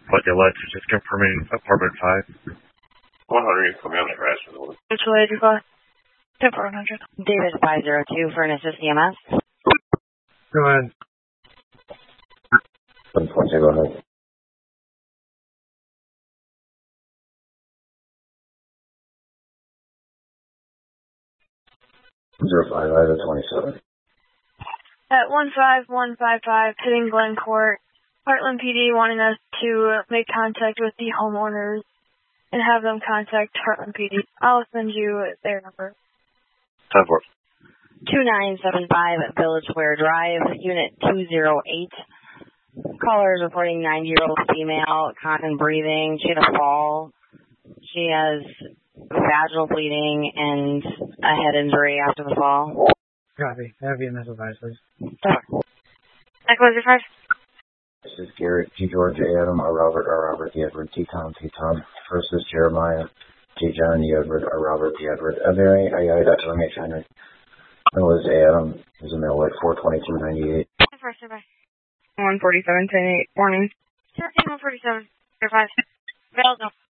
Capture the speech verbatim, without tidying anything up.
But the alert is just confirming apartment five. one hundred, you come in the grass with one. Mutual aid, you call? ten four hundred. David five zero two, Furnace C M S. Go ahead. seven twenty, go ahead. zero five, I have twenty-seven. At one five one five five, hitting Glen Court, Heartland P D wanting us to make contact with the homeowners and have them contact Heartland P D. I'll send you their number. ten four. two nine seven five Village Square Drive, Unit two zero eight. Caller is reporting nine-year-old female, constant breathing. She had a fall. She has vaginal bleeding and a head injury after the fall. Copy. Have you miss advice, please? Echo zero five. This is Garrett, G. George, A. Adam, R. Robert, R. Robert, D. Edward, T. Tom, T. Tom. First is Jeremiah, G. John, E. Edward, R. Robert, D. Edward. Uh, Mary, I. I. Doctor M. H. Henry. Middle is A. Adam. Is a male, like four twenty-two ninety-eight. First, bye. one forty-seven ten eight. Morning. one forty-seven, zero five. Available.